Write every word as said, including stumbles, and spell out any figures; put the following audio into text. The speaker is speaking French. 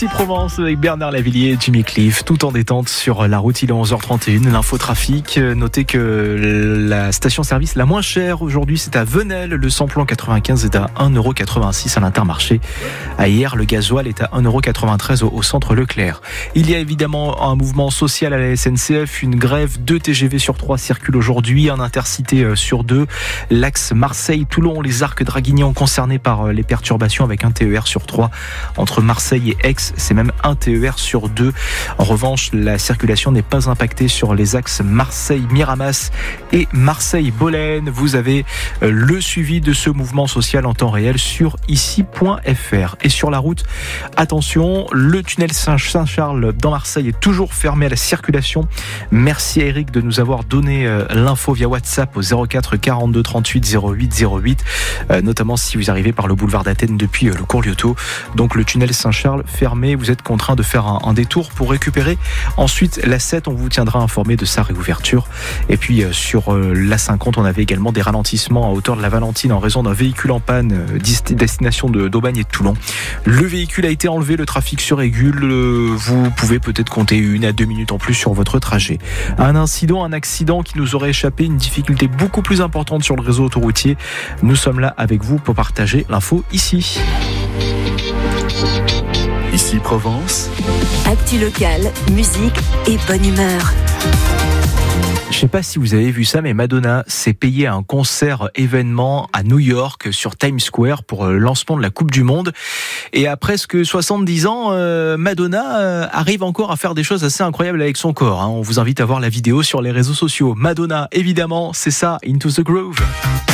Ici Provence avec Bernard Lavillier et Jimmy Cliff, tout en détente sur la route. Il est onze heures trente et une. L'infotrafic. Notez que la station-service la moins chère aujourd'hui, c'est à Venelle. Le samplon quatre-vingt-quinze est à un euro quatre-vingt-six à l'Intermarché. À hier, le gasoil est à un euro quatre-vingt-treize au, au centre Leclerc. Il y a évidemment un mouvement social à la S N C F. Une grève, deux T G V sur trois circulent aujourd'hui, un intercité sur deux. L'axe Marseille-Toulon, les arcs draguignans concernés par les perturbations avec un T E R sur trois. Entre Marseille et Aix, c'est même un T E R sur deux. En revanche, la circulation n'est pas impactée sur les axes Marseille-Miramas et Marseille-Bolène. Vous avez le suivi de ce mouvement social en temps réel sur ici point f r. Et sur la route, attention, le tunnel Saint-Charles dans Marseille est toujours fermé à la circulation. Merci à Eric de nous avoir donné l'info via WhatsApp au zéro quatre quarante-deux trente-huit zéro huit zéro huit, notamment si vous arrivez par le boulevard d'Athènes depuis le cours Lyoto. Donc le tunnel Saint-Charles fermé, vous êtes contraint de faire un, un détour pour récupérer ensuite l'A sept. On vous tiendra informé de sa réouverture. Et puis euh, sur euh, l'A cinquante, on avait également des ralentissements à hauteur de la Valentine en raison d'un véhicule en panne euh, destination de d'Aubagne et de Toulon. Le véhicule a été enlevé, le trafic se régule. Euh, vous pouvez peut-être compter une à deux minutes en plus sur votre trajet. Un incident, un accident qui nous aurait échappé, une difficulté beaucoup plus importante sur le réseau autoroutier. Nous sommes là avec vous pour partager l'info ici. Ici Provence. Actu locale, musique et bonne humeur. Je sais pas si vous avez vu ça, mais Madonna s'est payée un concert événement à New York sur Times Square pour le lancement de la Coupe du Monde. Et à presque soixante-dix ans, euh, Madonna euh, arrive encore à faire des choses assez incroyables avec son corps. Hein. On vous invite à voir la vidéo sur les réseaux sociaux. Madonna, évidemment, c'est ça, Into the Groove.